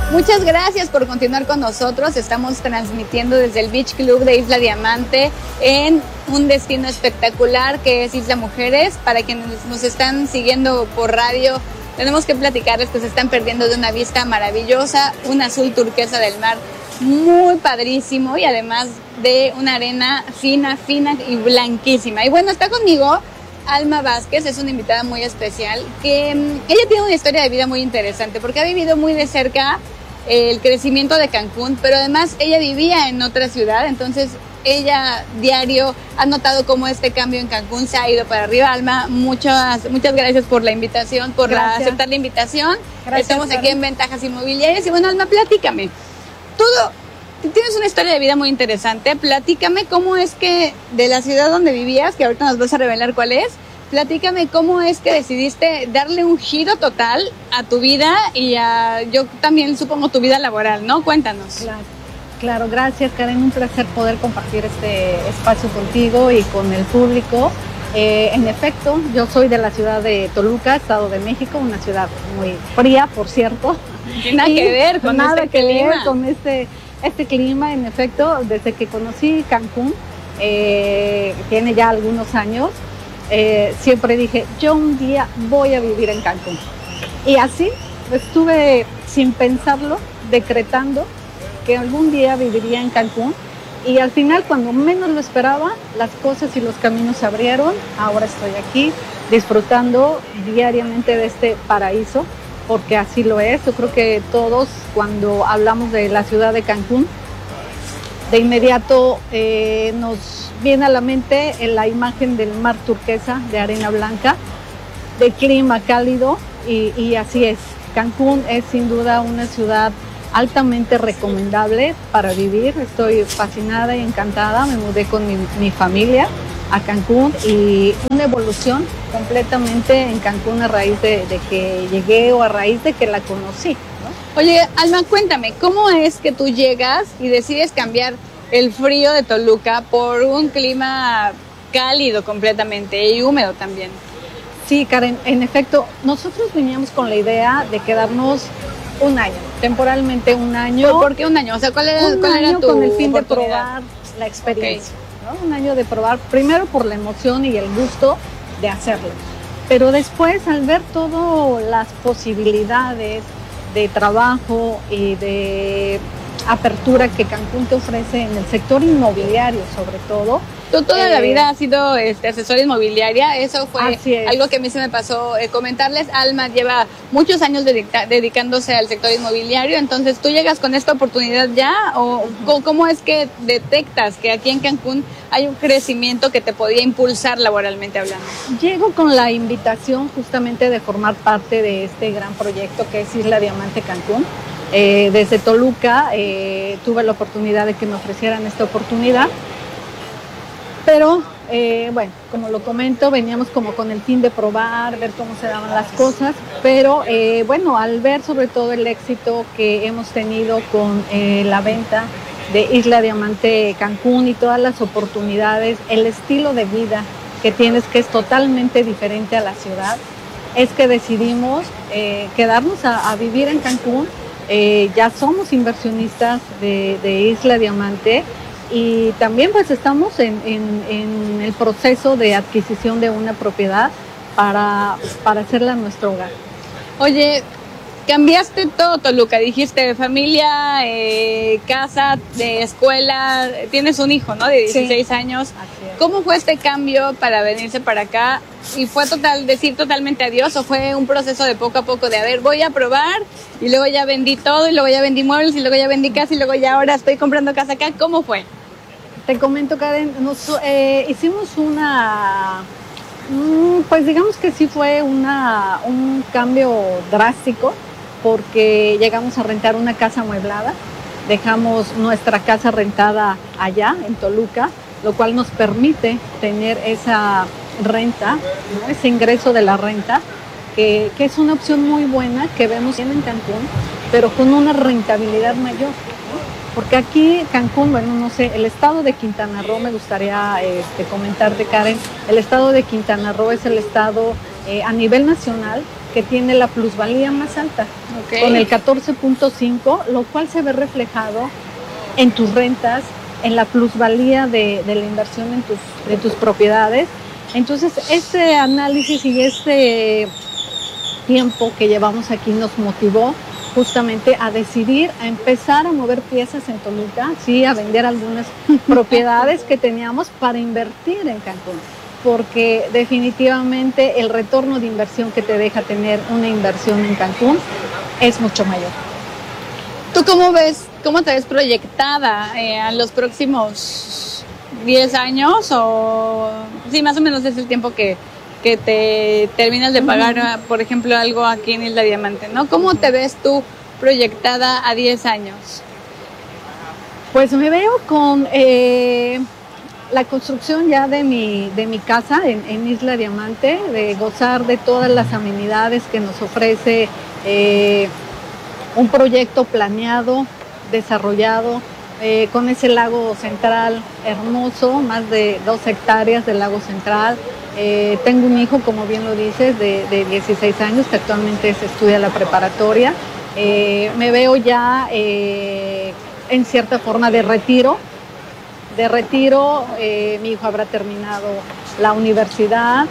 Muchas gracias por continuar con nosotros. Estamos transmitiendo desde el Beach Club de Isla Diamante en un destino espectacular que es Isla Mujeres. Para quienes nos están siguiendo por radio, tenemos que platicarles que se están perdiendo de una vista maravillosa, un azul turquesa del mar muy padrísimo y además de una arena fina y blanquísima. Y bueno, está conmigo Alma Vázquez, es una invitada muy especial, que ella tiene una historia de vida muy interesante porque ha vivido muy de cerca el crecimiento de Cancún, pero además ella vivía en otra ciudad, entonces ella diario ha notado cómo este cambio en Cancún se ha ido para arriba. Alma, muchas gracias por la invitación, por aceptar la invitación. Gracias, estamos aquí en Ventajas Inmobiliarias y bueno, Alma, platícame. Tienes una historia de vida muy interesante. Platícame cómo es que de la ciudad donde vivías, que ahorita nos vas a revelar cuál es, platícame cómo es que decidiste darle un giro total a tu vida y yo también supongo tu vida laboral, ¿no? Cuéntanos. Claro, gracias Karen, un placer poder compartir este espacio contigo y con el público. En efecto, yo soy de la ciudad de Toluca, Estado de México, una ciudad muy fría, por cierto. Nada que ver con este clima. En efecto, desde que conocí Cancún, tiene ya algunos años, siempre dije, yo un día voy a vivir en Cancún. Y así estuve sin pensarlo, decretando que algún día viviría en Cancún. Y al final, cuando menos lo esperaba, las cosas y los caminos se abrieron. Ahora estoy aquí disfrutando diariamente de este paraíso, porque así lo es. Yo creo que todos, cuando hablamos de la ciudad de Cancún, de inmediato nos viene a la mente la imagen del mar turquesa, de arena blanca, de clima cálido, y así es. Cancún es sin duda una ciudad altamente recomendable para vivir. Estoy fascinada y encantada. Me mudé con mi familia a Cancún y una evolución completamente en Cancún a raíz de que llegué o a raíz de que la conocí, ¿no? Oye, Alma, cuéntame, ¿cómo es que tú llegas y decides cambiar el frío de Toluca por un clima cálido completamente y húmedo también? Sí, Karen, en efecto, nosotros veníamos con la idea de quedarnos un año, temporalmente un año. ¿Por qué un año? O sea, ¿cuál era tu con el fin de probar la experiencia, ¿no? Un año de probar, primero por la emoción y el gusto de hacerlo, pero después al ver todas las posibilidades de trabajo y de apertura que Cancún te ofrece en el sector inmobiliario sobre todo. Tú toda la vida has sido asesora inmobiliaria, eso fue algo que a mí se me pasó comentarles. Alma lleva muchos años dedicándose al sector inmobiliario, entonces tú llegas con esta oportunidad ya, o ¿cómo es que detectas que aquí en Cancún hay un crecimiento que te podía impulsar laboralmente hablando? Llego con la invitación justamente de formar parte de este gran proyecto que es Isla Diamante Cancún. Desde Toluca tuve la oportunidad de que me ofrecieran esta oportunidad. Pero, bueno, como lo comento, veníamos como con el fin de probar, ver cómo se daban las cosas, pero bueno, al ver sobre todo el éxito que hemos tenido con la venta de Isla Diamante Cancún y todas las oportunidades, el estilo de vida que tienes, que es totalmente diferente a la ciudad, es que decidimos quedarnos a vivir en Cancún. Ya somos inversionistas de Isla Diamante. Y también pues estamos en el proceso de adquisición de una propiedad para hacerla nuestro hogar. Oye, cambiaste todo Toluca, dijiste familia, casa, de escuela, tienes un hijo, ¿no? De 16 años. ¿Cómo fue este cambio para venirse para acá? ¿Y fue decir totalmente adiós o fue un proceso de poco a poco de, a ver, voy a probar y luego ya vendí todo y luego ya vendí muebles y luego ya vendí casa y luego ya ahora estoy comprando casa acá? ¿Cómo fue? Te comento, Karen, hicimos pues digamos que sí fue un cambio drástico, porque llegamos a rentar una casa amueblada, dejamos nuestra casa rentada allá en Toluca, lo cual nos permite tener esa renta, ¿no? Ese ingreso de la renta, que es una opción muy buena que vemos en Cancún, pero con una rentabilidad mayor. Porque aquí Cancún, bueno, no sé, el estado de Quintana Roo, me gustaría comentarte, Karen, el estado de Quintana Roo es el estado a nivel nacional que tiene la plusvalía más alta, con el 14.5, lo cual se ve reflejado en tus rentas, en la plusvalía de la inversión de tus propiedades. Entonces, este análisis y este tiempo que llevamos aquí nos motivó justamente a decidir, a empezar a mover piezas en Toluca, sí, a vender algunas propiedades que teníamos para invertir en Cancún, porque definitivamente el retorno de inversión que te deja tener una inversión en Cancún es mucho mayor. ¿Tú cómo ves, cómo te ves proyectada a los próximos 10 años? O sí, más o menos es el tiempo que te terminas de pagar, por ejemplo, algo aquí en Isla Diamante, ¿no? ¿Cómo te ves tú proyectada a 10 años? Pues me veo con la construcción ya de mi casa en Isla Diamante, de gozar de todas las amenidades que nos ofrece un proyecto planeado, desarrollado, con ese lago central hermoso, más de 2 hectáreas del lago central. Tengo un hijo, como bien lo dices, de 16 años, que actualmente se estudia la preparatoria. Me veo ya en cierta forma de retiro. Mi hijo habrá terminado la universidad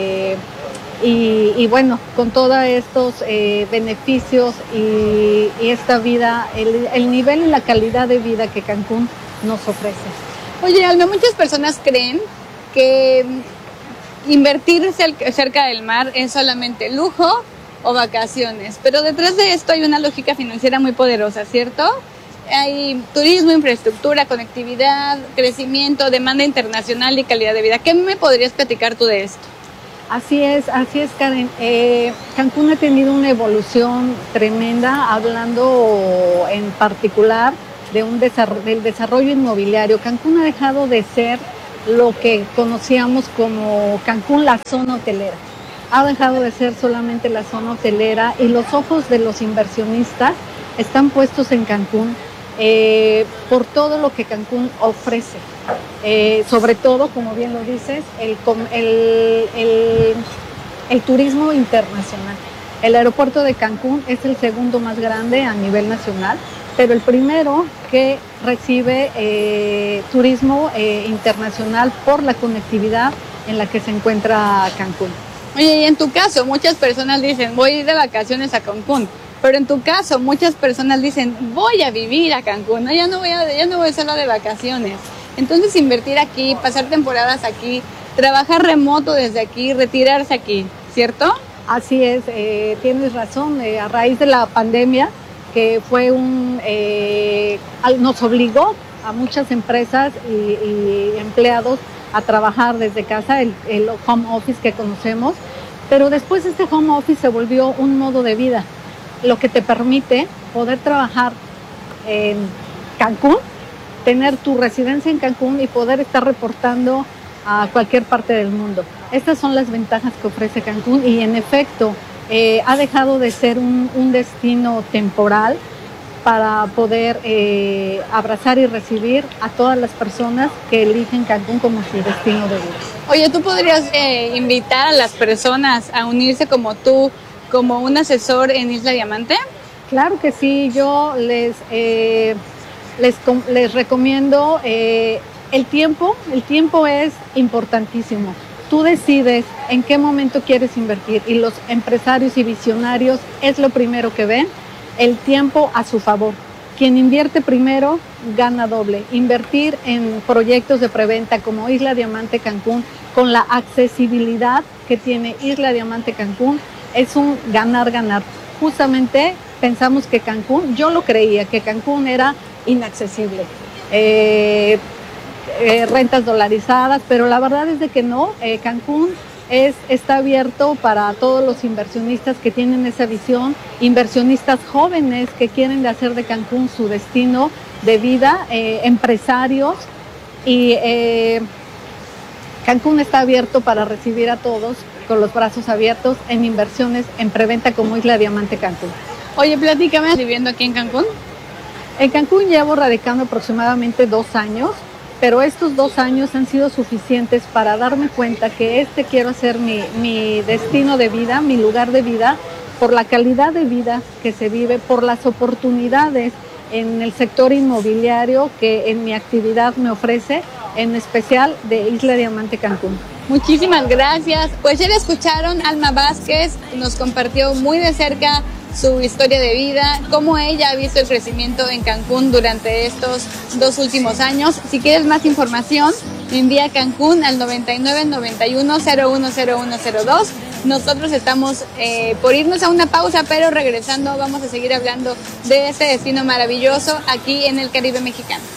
y bueno, con todos estos beneficios y esta vida, el nivel y la calidad de vida que Cancún nos ofrece. Oye, Alma, muchas personas creen que invertir cerca del mar es solamente lujo o vacaciones, pero detrás de esto hay una lógica financiera muy poderosa, ¿cierto? Hay turismo, infraestructura, conectividad, crecimiento, demanda internacional y calidad de vida. ¿Qué me podrías platicar tú de esto? Así es, Karen. Cancún ha tenido una evolución tremenda, hablando en particular del desarrollo inmobiliario. Cancún ha dejado de ser lo que conocíamos como Cancún, la zona hotelera. Ha dejado de ser solamente la zona hotelera y los ojos de los inversionistas están puestos en Cancún por todo lo que Cancún ofrece. Sobre todo, como bien lo dices, el turismo internacional. El aeropuerto de Cancún es el segundo más grande a nivel nacional, pero el primero que recibe turismo internacional por la conectividad en la que se encuentra Cancún. Oye, y en tu caso, muchas personas dicen, voy a ir de vacaciones a Cancún, pero en tu caso, muchas personas dicen, voy a vivir a Cancún, ¿no? Ya no voy solo de vacaciones. Entonces, invertir aquí, pasar temporadas aquí, trabajar remoto desde aquí, retirarse aquí, ¿cierto? Así es, tienes razón. A raíz de la pandemia, que fue nos obligó a muchas empresas y empleados a trabajar desde casa, el home office que conocemos, pero después este home office se volvió un modo de vida, lo que te permite poder trabajar en Cancún, tener tu residencia en Cancún y poder estar reportando a cualquier parte del mundo. Estas son las ventajas que ofrece Cancún y en efecto ha dejado de ser un destino temporal para poder abrazar y recibir a todas las personas que eligen Cancún como su destino de vida. Oye, ¿tú podrías invitar a las personas a unirse como tú, como un asesor en Isla Diamante? Claro que sí, yo les recomiendo el tiempo es importantísimo. Tú decides en qué momento quieres invertir y los empresarios y visionarios es lo primero que ven, el tiempo a su favor. Quien invierte primero gana doble. Invertir en proyectos de preventa como Isla Diamante Cancún, con la accesibilidad que tiene Isla Diamante Cancún, es un ganar-ganar. Justamente pensamos que Cancún, yo lo creía, que Cancún era inaccesible. Rentas dolarizadas, pero la verdad es de que no. Cancún está abierto para todos los inversionistas que tienen esa visión, inversionistas jóvenes que quieren hacer de Cancún su destino de vida, empresarios, y Cancún está abierto para recibir a todos con los brazos abiertos en inversiones en preventa como Isla Diamante Cancún. Oye, platícame, ¿viviendo aquí en Cancún? En Cancún llevo radicando aproximadamente 2 años, pero estos 2 años han sido suficientes para darme cuenta que quiero hacer mi destino de vida, mi lugar de vida, por la calidad de vida que se vive, por las oportunidades en el sector inmobiliario que en mi actividad me ofrece, en especial de Isla Diamante Cancún. Muchísimas gracias. Pues ya la escucharon, Alma Vázquez nos compartió muy de cerca su historia de vida, cómo ella ha visto el crecimiento en Cancún durante estos 2 últimos años. Si quieres más información, envía a Cancún al 9991-010102. Nosotros estamos por irnos a una pausa, pero regresando vamos a seguir hablando de este destino maravilloso aquí en el Caribe mexicano.